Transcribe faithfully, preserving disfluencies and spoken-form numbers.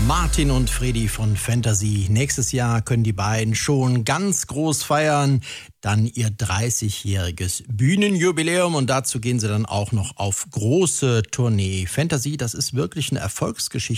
Martin und Fredi von Fantasy. Nächstes Jahr können die beiden schon ganz groß feiern. Dann ihr dreißigjähriges Bühnenjubiläum und dazu gehen sie dann auch noch auf große Tournee. Fantasy, das ist wirklich eine Erfolgsgeschichte.